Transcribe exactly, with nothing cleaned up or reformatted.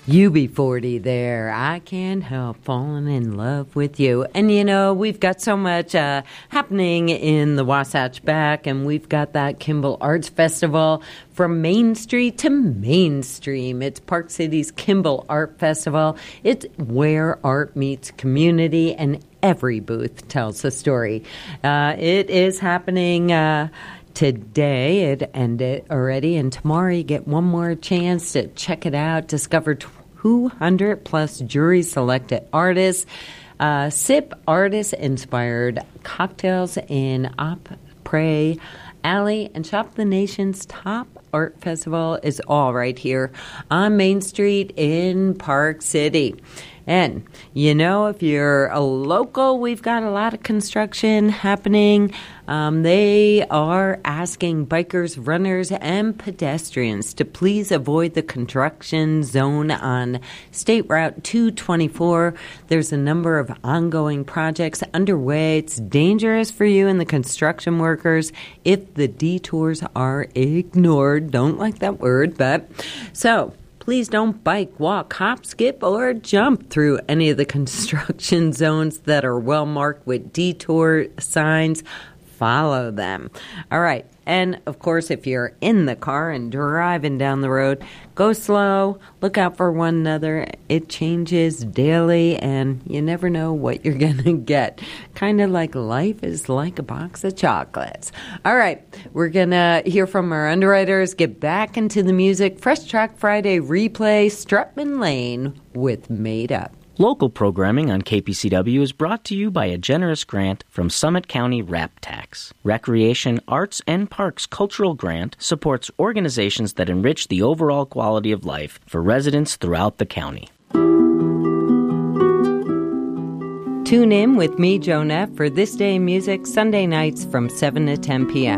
U B forty there. I can't help falling in love with you. And, you know, we've got so much uh, happening in the Wasatch Back, and we've got that Kimball Arts Festival from Main Street to Mainstream. It's Park City's Kimball Art Festival. It's where art meets community, and every booth tells a story. Uh, it is happening Uh, Today, it ended already, and tomorrow you get one more chance to check it out. Discover two hundred plus jury-selected artists. Uh, sip artist-inspired cocktails in Après Alley, and shop the nation's top art festival is all right here on Main Street in Park City. And, you know, if you're a local, we've got a lot of construction happening. Um, they are asking bikers, runners, and pedestrians to please avoid the construction zone on State Route two twenty-four. There's a number of ongoing projects underway. It's dangerous for you and the construction workers if the detours are ignored. Don't like that word, but so please don't bike, walk, hop, skip, or jump through any of the construction zones that are well marked with detour signs. Follow them. All right. And, of course, if you're in the car and driving down the road, go slow. Look out for one another. It changes daily, and you never know what you're going to get. Kind of like life is like a box of chocolates. All right. We're going to hear from our underwriters, get back into the music. Fresh Track Friday replay, Strutman Lane with Made Up. Local programming on K P C W is brought to you by a generous grant from Summit County Rap Tax. Recreation, Arts, and Parks Cultural Grant supports organizations that enrich the overall quality of life for residents throughout the county. Tune in with me, Joan F., for This Day in Music, Sunday nights from seven to ten p.m.